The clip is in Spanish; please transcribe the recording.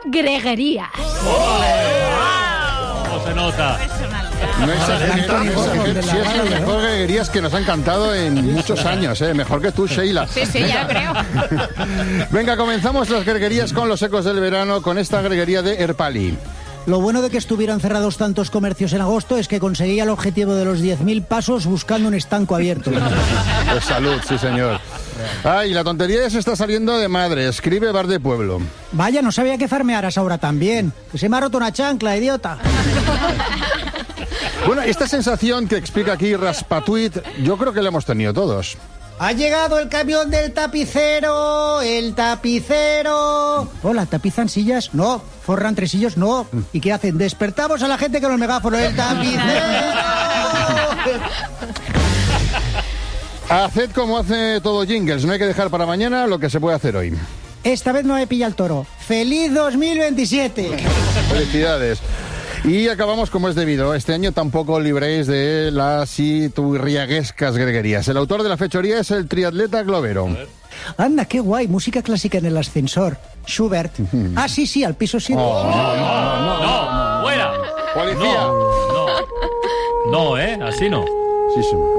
greguerías. ¿Cómo se nota? No es si es la mejor greguerías que nos han cantado en muchos años, mejor que tú, Sheila. Sí, ya lo creo. Venga, comenzamos las greguerías con los ecos del verano, con esta greguería de Erpali. Lo bueno de que estuvieran cerrados tantos comercios en agosto es que conseguía el objetivo de los 10.000 pasos buscando un estanco abierto. Pues salud, sí señor. Ay, la tontería se está saliendo de madre. Escribe Bar de Pueblo. Vaya, no sabía que farmearas ahora también. Que se me ha roto una chancla, idiota. Bueno, esta sensación que explica aquí Raspatuit, yo creo que la hemos tenido todos. Ha llegado el camión del tapicero, el tapicero. Hola, ¿tapizan sillas? No. ¿Forran tresillos? No. ¿Y qué hacen? Despertamos a la gente con los megáfonos. ¡El tapicero! Haced como hace todo Jingles, no hay que dejar para mañana lo que se puede hacer hoy. Esta vez no me pilla el toro. ¡Feliz 2027! Felicidades. Y acabamos como es debido. Este año tampoco libréis de las iturriaguescas greguerías. El autor de la fechoría es el triatleta globero. Anda, qué guay, música clásica en el ascensor. Schubert. Ah, sí, al piso 7. No, fuera. Policía. No, así no. Sí, sí.